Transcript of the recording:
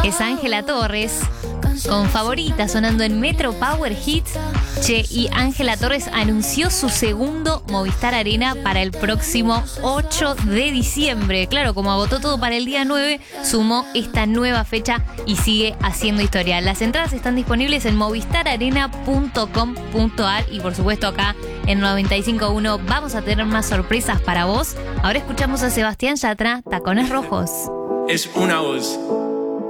Es Ángela Torres, con Favorita sonando en Metro Power Hits. Che, y Ángela Torres anunció su segundo Movistar Arena para el próximo 8 de diciembre. Claro, como agotó todo para el día 9, sumó esta nueva fecha y sigue haciendo historia. Las entradas están disponibles en movistararena.com.ar y por supuesto acá en 95.1 vamos a tener más sorpresas para vos. Ahora escuchamos a Sebastián Yatra, Tacones Rojos. Es una voz.